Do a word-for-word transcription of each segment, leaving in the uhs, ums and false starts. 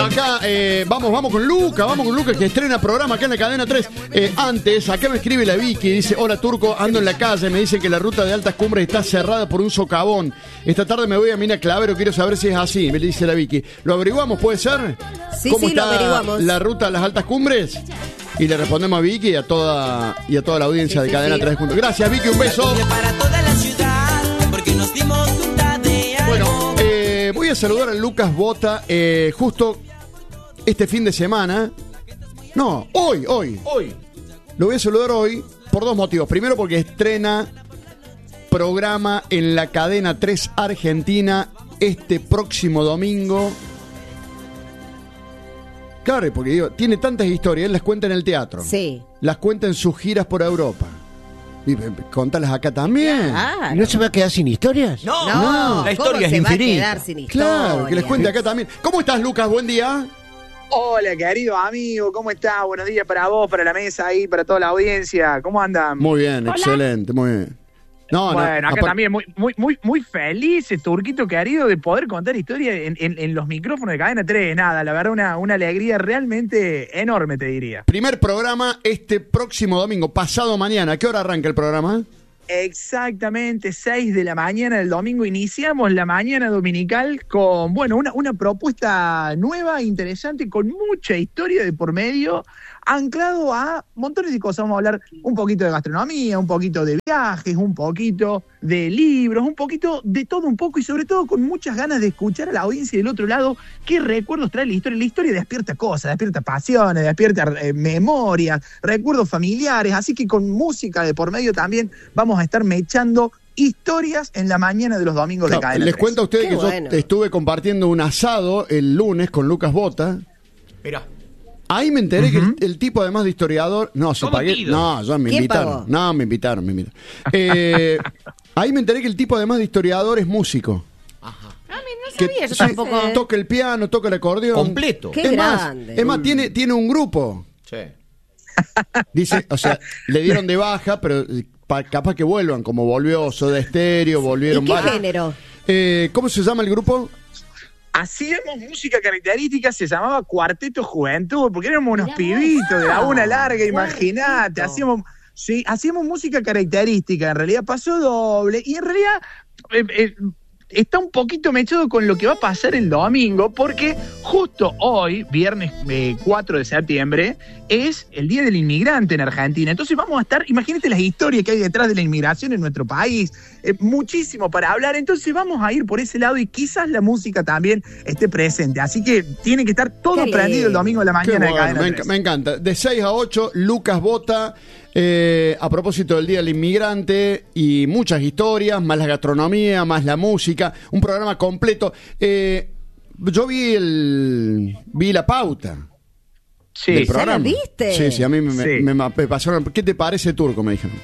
Acá, eh, vamos, vamos con Luca, vamos con Luca que estrena programa acá en la cadena tres. Eh, antes, acá me escribe la Vicky, dice, hola Turco, ando en la calle, me dicen que la ruta de Altas Cumbres está cerrada por un socavón. Esta tarde me voy a Mina Clavero, quiero saber si es así, me dice la Vicky. ¿Lo averiguamos, puede ser? Sí, ¿Cómo sí, está lo averiguamos. la ruta a las Altas Cumbres? Y le respondemos a Vicky y a toda, y a toda la audiencia Sí, de sí, Cadena sí. tres juntos. Gracias Vicky, un beso. Para toda la ciudad, porque nos dimos cuenta de algo. Bueno, eh, voy a saludar a Lucas Bota, eh, justo este fin de semana. No, hoy, hoy. Hoy. Lo voy a saludar hoy por dos motivos. Primero porque estrena programa en la cadena tres Argentina este próximo domingo. Claro, porque digo, tiene tantas historias, él las cuenta en el teatro. Sí. Las cuenta en sus giras por Europa. Y contalas acá también. Claro. ¿Y no se va a quedar sin historias? No, No, la historia ¿cómo es se va a infinita. quedar sin historia? Claro, que les cuente acá también. ¿Cómo estás, Lucas? Buen día. Hola, querido amigo, ¿cómo estás? Buenos días para vos, para la mesa ahí, para toda la audiencia. ¿Cómo andan? Muy bien, excelente, muy bien. No, bueno, no, acá apar- también muy, muy, muy, muy feliz, Turquito querido, de poder contar historia en, en, en los micrófonos de Cadena tres. Nada, la verdad, una, una alegría realmente enorme, te diría. Primer programa este próximo domingo, pasado mañana. ¿A qué hora arranca el programa? Exactamente, seis de la mañana del domingo. Iniciamos la mañana dominical con, bueno, una, una propuesta nueva, interesante, con mucha historia de por medio, anclado a montones de cosas. Vamos a hablar un poquito de gastronomía, un poquito de viajes, un poquito de libros, un poquito de todo un poco y sobre todo con muchas ganas de escuchar a la audiencia del otro lado qué recuerdos trae la historia. La historia despierta cosas, despierta pasiones, despierta eh, memorias, recuerdos familiares, así que con música de por medio también vamos a estar mechando historias en la mañana de los domingos Claro, de Cadena les tres. cuento a ustedes Qué que bueno. yo estuve compartiendo un asado el lunes con Lucas Bota. Mirá. Ahí me enteré que el, el tipo, además de historiador, no, se Todo pagué. Guido. No, yo me ¿Quién invitaron. pagó? No, me invitaron, me invitaron. Eh, ahí me enteré que el tipo, además de historiador, es músico. Ah, mira, no Que sabía yo sí, tampoco. toca el piano, toca el acordeón. Completo. Qué es más, grande. es más, tiene, tiene un grupo. Sí. Dice, o sea, le dieron de baja, pero pa- capaz que vuelvan, como volvió Soda Stereo, volvieron ¿Y qué varios. género? Eh, ¿Cómo se llama el grupo? Hacíamos música característica, se llamaba Cuarteto Juventud, porque éramos unos Mirá pibitos vos. de la una larga, Cuarteto. imagínate, hacíamos, sí, hacíamos música característica, en realidad pasó doble, y en realidad eh, eh, está un poquito mechado con lo que va a pasar el domingo, porque justo hoy, viernes eh, cuatro de septiembre, es el Día del Inmigrante en Argentina. Entonces vamos a estar, imagínate las historias que hay detrás de la inmigración en nuestro país, eh, muchísimo para hablar, entonces vamos a ir por ese lado y quizás la música también esté presente. Así que tiene que estar todo Qué prendido el lindo. domingo de la Qué mañana de bueno, Cadena me, tres. enc- me encanta. De seis a ocho, Lucas Bota, eh, a propósito del Día del Inmigrante y muchas historias, más la gastronomía, más la música, un programa completo. Eh, yo vi el vi la pauta Sí, del sí. programa. la viste? Sí, sí, a mí me, me- Sí. me ma- me pasaron. ¿Qué te parece, Turco? Me dijeron.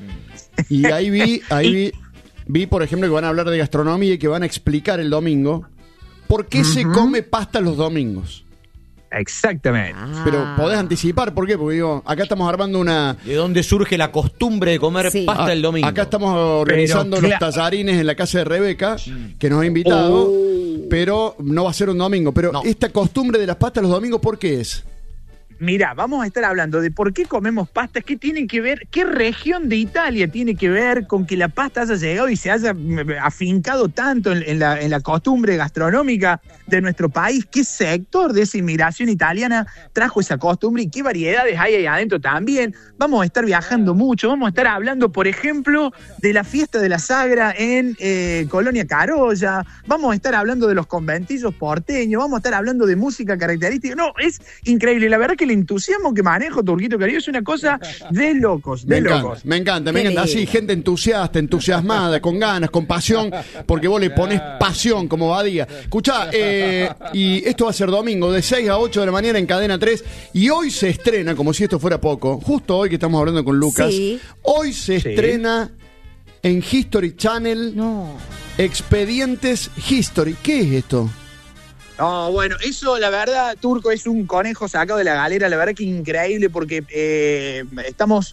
Y ahí vi, ahí vi, vi, por ejemplo, que van a hablar de gastronomía y que van a explicar el domingo por qué se come pasta los domingos. Exactamente. Ah. Pero podés anticipar, ¿por qué? Porque digo, acá estamos armando una... ¿De dónde surge la costumbre de comer Sí. pasta Ah, el domingo? acá estamos organizando Pero, los cla- tallarines en la casa de Rebeca, que nos ha invitado, pero no va a ser un domingo. Pero No. esta costumbre de las pastas los domingos, ¿por qué es? Mira, vamos a estar hablando de por qué comemos pastas, qué tiene que ver, qué región de Italia tiene que ver con que la pasta haya llegado y se haya mm, afincado tanto en, en la, en la costumbre gastronómica de nuestro país, qué sector de esa inmigración italiana trajo esa costumbre y qué variedades hay ahí adentro también. Vamos a estar viajando mucho, vamos a estar hablando, por ejemplo, de la fiesta de la Sagra en eh, Colonia Carolla, vamos a estar hablando de los conventillos porteños, vamos a estar hablando de música característica. No, es increíble, la verdad que el entusiasmo que manejo, Turquito querido, es una cosa de locos, Me de encanta, locos. me encanta, me Qué encanta. Así, lindo. gente entusiasta, entusiasmada, con ganas, con pasión, porque vos le ponés pasión como Badía. Escuchá, eh, y esto va a ser domingo, de seis a ocho de la mañana en Cadena tres, y hoy se estrena, como si esto fuera poco, justo hoy que estamos hablando con Lucas, Sí. hoy se Sí. estrena en History Channel No. Expedientes History. ¿Qué es esto? No, bueno, eso la verdad, Turco, es un conejo sacado de la galera, la verdad que increíble porque eh, estamos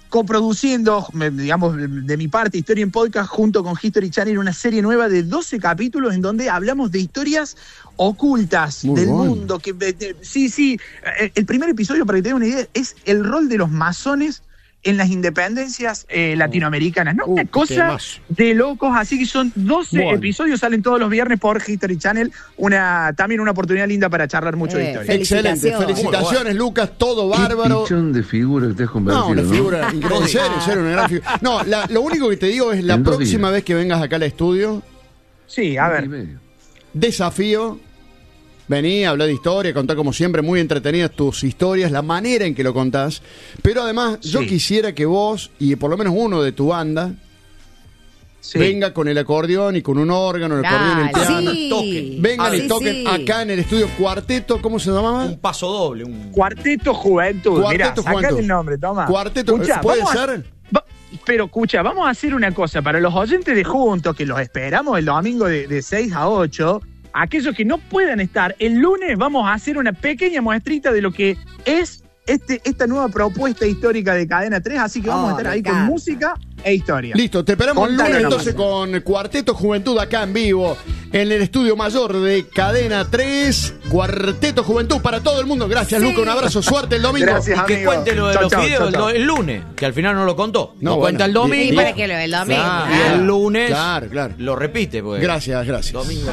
coproduciendo, me- digamos, de mi parte, Historia en Podcast, junto con History Channel, una serie nueva de doce capítulos en donde hablamos de historias ocultas Muy del bueno. mundo. Que, de- de- sí, sí, eh, el primer episodio, para que tengan una idea, es el rol de los masones en las independencias eh, latinoamericanas, ¿no? Uh, Una qué cosa temazo. de locos, así que son doce Bueno. episodios, salen todos los viernes por History Channel, una también una oportunidad linda para charlar mucho de Eh, historia. Excelente, Felicitaciones. felicitaciones, Lucas, todo bárbaro. Qué pichón de figura que te has No, convertido, una ¿no? figura increíble, en serio, en serio, una gran figura. No, la- lo único que te digo es la En dos próxima días. vez que vengas acá al estudio, Sí, a Y ver. medio. desafío, vení, hablar de historia, contar como siempre, muy entretenidas tus historias, la manera en que lo contás, pero además yo Sí. quisiera que vos, y por lo menos uno de tu banda, Sí. venga con el acordeón y con un órgano, el acordeón y el Dale. piano. Sí. toquen. Vengan Sí, y toquen sí. acá en el estudio Cuarteto, ¿cómo se llamaba? Un paso doble. Un... Cuarteto Juventud. Mirá, Cuarteto sacale Juventud. el nombre, toma. Cuarteto, Escuchá, ¿puede vamos a- ser? va- pero escucha, vamos a hacer una cosa. Para los oyentes de Juntos, que los esperamos el domingo de, de seis a ocho, aquellos que no puedan estar, el lunes vamos a hacer una pequeña muestrita de lo que es este, esta nueva propuesta histórica de Cadena tres, así que vamos Oh, a estar me ahí con encanta. música e historia. Listo, te esperamos el Contalo lunes nomás. entonces con Cuarteto Juventud acá en vivo, en el estudio mayor de Cadena tres, Cuarteto Juventud para todo el mundo. Gracias, Sí. Luca, un abrazo, suerte el domingo. Gracias. Y que amigo. cuente lo de Chau, los chau, videos chau, el, chau. do- el lunes, que al final no lo contó. No, lo bueno, cuenta el bien, domingo. Sí, para que lo el domingo. Claro. Y claro. el lunes Claro, claro. lo repite. Pues. Gracias, gracias. Domingo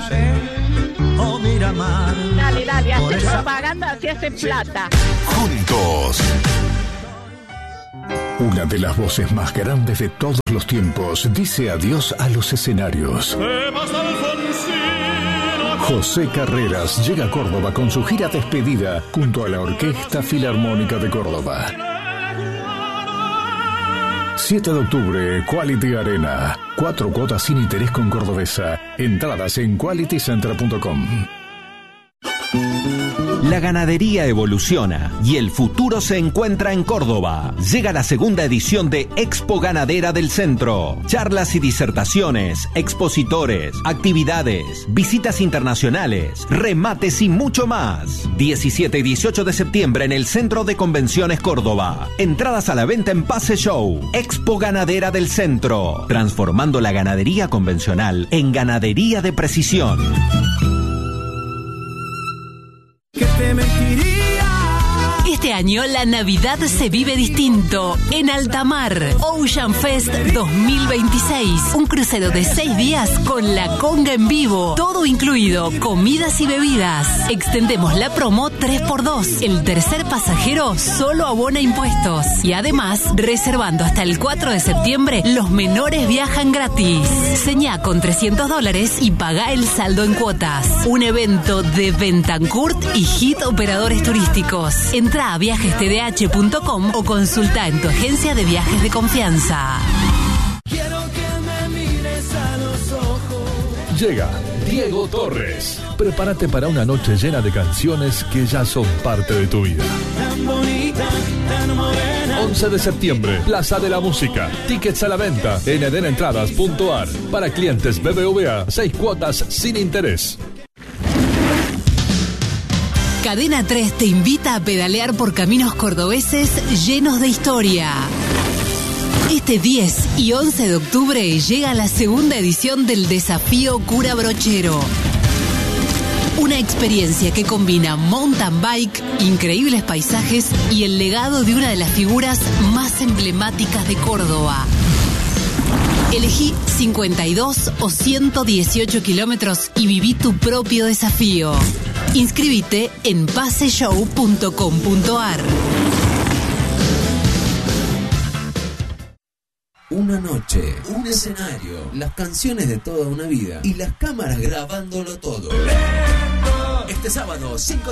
Dale, dale, hace propaganda, así hace plata. Juntos. Una de las voces más grandes de todos los tiempos dice adiós a los escenarios. José Carreras llega a Córdoba con su gira despedida junto a la Orquesta Filarmónica de Córdoba. siete de octubre, Quality Arena. Cuatro cuotas sin interés con Cordobesa. Entradas en quality center punto com. La ganadería evoluciona y el futuro se encuentra en Córdoba. Llega la segunda edición de Expo Ganadera del Centro. Charlas y disertaciones, expositores, actividades, visitas internacionales, remates y mucho más. diecisiete y dieciocho de septiembre en el Centro de Convenciones Córdoba. Entradas a la venta en Pase Show. Expo Ganadera del Centro. Transformando la ganadería convencional en ganadería de precisión. Este año la Navidad se vive distinto en Altamar. Ocean Fest dos mil veintiséis. Un crucero de seis días con la conga en vivo. Todo incluido, comidas y bebidas. Extendemos la promo tres por dos. El tercer pasajero solo abona impuestos. Y además, reservando hasta el cuatro de septiembre, los menores viajan gratis. Señá con trescientos dólares y paga el saldo en cuotas. Un evento de Bentancourt y Hit Operadores Turísticos. Entra a viajes t d h punto com o consulta en tu agencia de viajes de confianza. Llega Diego Torres. Prepárate para una noche llena de canciones que ya son parte de tu vida. once de septiembre, Plaza de la Música. Tickets a la venta en eden entradas punto a r. Para clientes B B V A, seis cuotas sin interés. Cadena tres te invita a pedalear por caminos cordobeses llenos de historia. Este diez y once de octubre llega la segunda edición del Desafío Cura Brochero. Una experiencia que combina mountain bike, increíbles paisajes y el legado de una de las figuras más emblemáticas de Córdoba. Elegí cincuenta y dos o ciento dieciocho kilómetros y viví tu propio desafío. Inscríbete en pase show punto com punto a r. Una noche, un escenario, las canciones de toda una vida y las cámaras grabándolo todo. Este sábado, cinco